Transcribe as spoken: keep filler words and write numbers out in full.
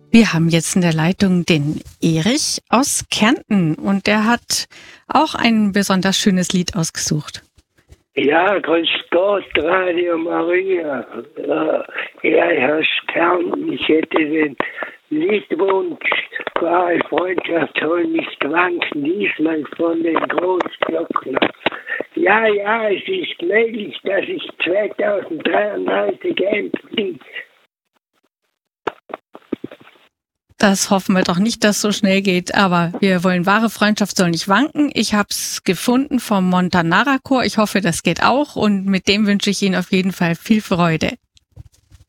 Wir haben jetzt in der Leitung den Erich aus Kärnten und der hat auch ein besonders schönes Lied ausgesucht. Ja, grüß Gott, Radio Maria. Ja, Herr Stern, ich hätte den Liedwunsch, wahre Freundschaft soll nicht wanken, diesmal von den Großglockner. Ja, ja, es ist möglich, dass ich zweitausenddreiunddreißig endlich. Das hoffen wir doch nicht, dass so schnell geht, aber wir wollen, wahre Freundschaft soll nicht wanken. Ich habe es gefunden vom Montanara Chor. Ich hoffe, das geht auch und mit dem wünsche ich Ihnen auf jeden Fall viel Freude.